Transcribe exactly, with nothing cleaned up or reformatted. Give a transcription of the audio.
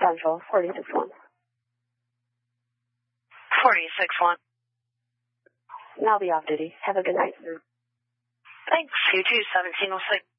Central, forty-six one. forty-six one. And I'll be off duty. Have a good night, sir. Thanks. You too, seventeen oh six.